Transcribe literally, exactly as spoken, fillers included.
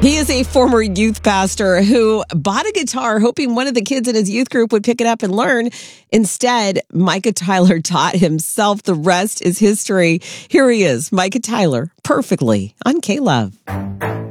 He is a former youth pastor who bought a guitar hoping one of the kids in his youth group would pick it up and learn. Instead, Micah Tyler taught himself. The rest is history. Here he is, Micah Tyler, perfectly on K-Love.